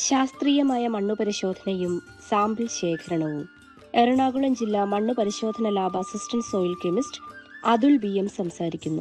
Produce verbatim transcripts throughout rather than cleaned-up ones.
ശാസ്ത്രീയമായ മണ്ണുപരിശോധനയും സാമ്പിൾ ശേഖരണവും. എറണാകുളം ജില്ലാ മണ്ണ് പരിശോധന lab assistant soil chemist Atul B M സംസാരിക്കുന്നു.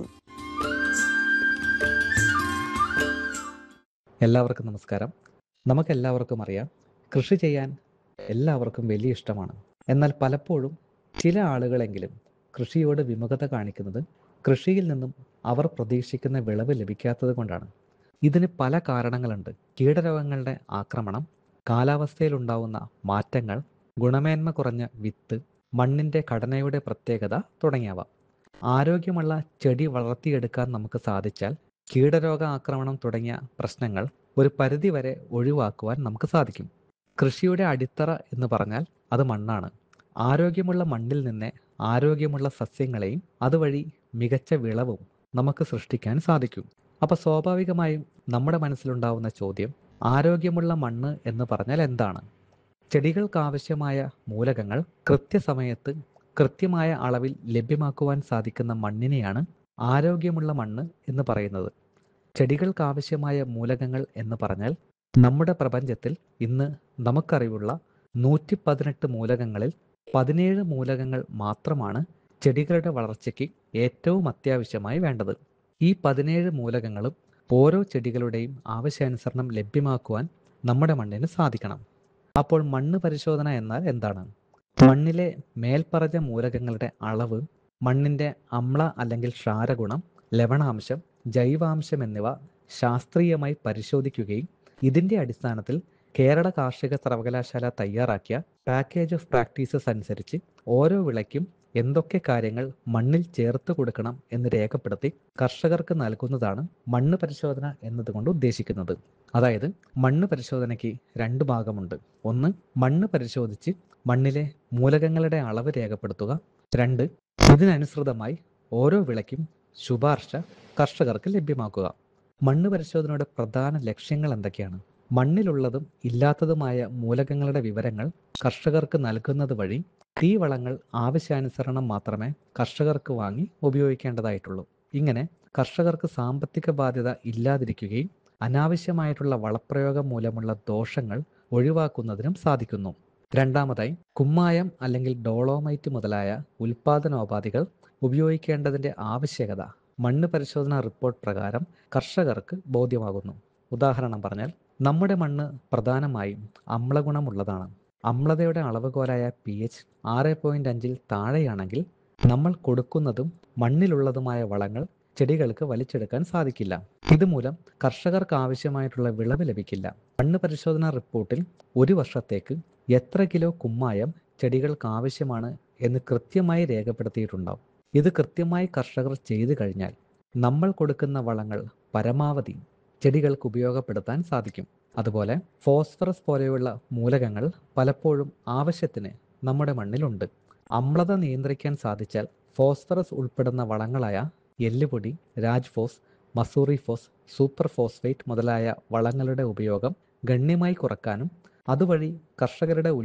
എല്ലാവർക്കും നമസ്കാരം. നമുക്കെല്ലാവർക്കും അറിയാം, കൃഷി ചെയ്യാൻ എല്ലാവർക്കും വലിയ ഇഷ്ടമാണ്. എന്നാൽ പലപ്പോഴും ചില ആളുകളെങ്കിലും കൃഷിയോട് വിമുഖത കാണിക്കുന്നത് കൃഷിയിൽ നിന്നും അവർ പ്രതീക്ഷിക്കുന്ന വിളവ് ലഭിക്കാത്തത് കൊണ്ടാണ്. ഇതിന് പല കാരണങ്ങളുണ്ട്. കീടരോഗങ്ങളുടെ ആക്രമണം, കാലാവസ്ഥയിലുണ്ടാവുന്ന മാറ്റങ്ങൾ, ഗുണമേന്മ കുറഞ്ഞ വിത്ത്, മണ്ണിൻ്റെ ഘടനയുടെ പ്രത്യേകത തുടങ്ങിയവ. ആരോഗ്യമുള്ള ചെടി വളർത്തിയെടുക്കാൻ നമുക്ക് സാധിച്ചാൽ കീടരോഗ ആക്രമണം തുടങ്ങിയ പ്രശ്നങ്ങൾ ഒരു പരിധിവരെ ഒഴിവാക്കുവാൻ നമുക്ക് സാധിക്കും. കൃഷിയുടെ അടിത്തറ എന്ന് പറഞ്ഞാൽ അത് മണ്ണാണ്. ആരോഗ്യമുള്ള മണ്ണിൽ നിന്ന് ആരോഗ്യമുള്ള സസ്യങ്ങളെയും അതുവഴി മികച്ച വിളവും നമുക്ക് സൃഷ്ടിക്കാൻ സാധിക്കും. അപ്പോൾ സ്വാഭാവികമായും നമ്മുടെ മനസ്സിലുണ്ടാവുന്ന ചോദ്യം, ആരോഗ്യമുള്ള മണ്ണ് എന്ന് പറഞ്ഞാൽ എന്താണ്? ചെടികൾക്കാവശ്യമായ മൂലകങ്ങൾ കൃത്യസമയത്ത് കൃത്യമായ അളവിൽ ലഭ്യമാക്കുവാൻ സാധിക്കുന്ന മണ്ണിനെയാണ് ആരോഗ്യമുള്ള മണ്ണ് എന്ന് പറയുന്നത്. ചെടികൾക്കാവശ്യമായ മൂലകങ്ങൾ എന്ന് പറഞ്ഞാൽ നമ്മുടെ പ്രപഞ്ചത്തിൽ ഇന്ന് നമുക്കറിവുള്ള നൂറ്റി പതിനെട്ട് മൂലകങ്ങളിൽ പതിനേഴ് മൂലകങ്ങൾ മാത്രമാണ് ചെടികളുടെ വളർച്ചയ്ക്ക് ഏറ്റവും അത്യാവശ്യമായി വേണ്ടത്. ഈ പതിനേഴ് മൂലകങ്ങളും ഓരോ ചെടികളുടെയും ആവശ്യാനുസരണം ലഭ്യമാക്കുവാൻ നമ്മുടെ മണ്ണിന് സാധിക്കണം. അപ്പോൾ മണ്ണ് പരിശോധന എന്നാൽ എന്താണ്? മണ്ണിലെ മേൽപ്പറഞ്ഞ മൂലകങ്ങളുടെ അളവ്, മണ്ണിൻ്റെ അമ്ല അല്ലെങ്കിൽ ക്ഷാരഗുണം, ലവണാംശം, ജൈവാംശം എന്നിവ ശാസ്ത്രീയമായി പരിശോധിക്കുകയും ഇതിൻ്റെ അടിസ്ഥാനത്തിൽ കേരള കാർഷിക സർവകലാശാല തയ്യാറാക്കിയ പാക്കേജ് ഓഫ് പ്രാക്ടീസസ് അനുസരിച്ച് ഓരോ വിളയ്ക്കും എന്തൊക്കെ കാര്യങ്ങൾ മണ്ണിൽ ചേർത്ത് കൊടുക്കണം എന്ന് രേഖപ്പെടുത്തി കർഷകർക്ക് നൽകുന്നതാണ് മണ്ണ് പരിശോധന എന്നതുകൊണ്ട് ഉദ്ദേശിക്കുന്നത്. അതായത് മണ്ണ് പരിശോധനയ്ക്ക് രണ്ട് ഭാഗമുണ്ട്. ഒന്ന്, മണ്ണ് പരിശോധിച്ച് മണ്ണിലെ മൂലകങ്ങളുടെ അളവ് രേഖപ്പെടുത്തുക. രണ്ട്, ഇതിനനുസൃതമായി ഓരോ വിളയ്ക്കും ശുപാർശ കർഷകർക്ക് ലഭ്യമാക്കുക. മണ്ണ് പരിശോധനയുടെ പ്രധാന ലക്ഷ്യങ്ങൾ എന്തൊക്കെയാണ്? മണ്ണിലുള്ളതും ഇല്ലാത്തതുമായ മൂലകങ്ങളുടെ വിവരങ്ങൾ കർഷകർക്ക് നൽകുന്നത് വഴി ഈ വളങ്ങൾ ആവശ്യാനുസരണം മാത്രമേ കർഷകർക്ക് വാങ്ങി ഉപയോഗിക്കേണ്ടതായിട്ടുള്ളൂ. ഇങ്ങനെ കർഷകർക്ക് സാമ്പത്തിക ബാധ്യത ഇല്ലാതിരിക്കുകയും അനാവശ്യമായിട്ടുള്ള വളപ്രയോഗം മൂലമുള്ള ദോഷങ്ങൾ ഒഴിവാക്കുന്നതിനും സാധിക്കുന്നു. രണ്ടാമതായി, കുമ്മായം അല്ലെങ്കിൽ ഡോളോമൈറ്റ് മുതലായ ഉൽപാദനോപാധികൾ ഉപയോഗിക്കേണ്ടതിൻ്റെ ആവശ്യകത മണ്ണ് പരിശോധനാ റിപ്പോർട്ട് പ്രകാരം കർഷകർക്ക് ബോധ്യമാകുന്നു. ഉദാഹരണം പറഞ്ഞാൽ, നമ്മുടെ മണ്ണ് പ്രധാനമായും അമ്ലഗുണമുള്ളതാണ്. അമ്ലതയുടെ അളവുകോലായ പി എച്ച് ആറ് പോയിന്റ് അഞ്ചിൽ താഴെയാണെങ്കിൽ നമ്മൾ കൊടുക്കുന്നതും മണ്ണിലുള്ളതുമായ വളങ്ങൾ ചെടികൾക്ക് വലിച്ചെടുക്കാൻ സാധിക്കില്ല. ഇതുമൂലം കർഷകർക്ക് ആവശ്യമായിട്ടുള്ള വിളവ് ലഭിക്കില്ല. മണ്ണ് പരിശോധനാ റിപ്പോർട്ടിൽ ഒരു വർഷത്തേക്ക് എത്ര കിലോ കുമ്മായം ചെടികൾക്ക് ആവശ്യമാണ് എന്ന് കൃത്യമായി രേഖപ്പെടുത്തിയിട്ടുണ്ടാവും. ഇത് കൃത്യമായി കർഷകർ ചെയ്തു കഴിഞ്ഞാൽ നമ്മൾ കൊടുക്കുന്ന വളങ്ങൾ പരമാവധി ചെടികൾക്ക് ഉപയോഗപ്പെടുത്താൻ സാധിക്കും. അതുപോലെ ഫോസ്ഫറസ് പോലെയുള്ള മൂലകങ്ങൾ പലപ്പോഴും ആവശ്യത്തിന് നമ്മുടെ മണ്ണിലുണ്ട്. അമ്ലത നിയന്ത്രിക്കാൻ സാധിച്ചാൽ ഫോസ്ഫറസ് ഉൾപ്പെടുന്ന വളങ്ങളായ എല്ലുപൊടി, രാജ്ഫോസ്, മസൂറി ഫോസ്, സൂപ്പർ ഫോസ്ഫേറ്റ് മുതലായ വളങ്ങളുടെ ഉപയോഗം ഗണ്യമായി കുറക്കാനും അതുവഴി കർഷകരുടെ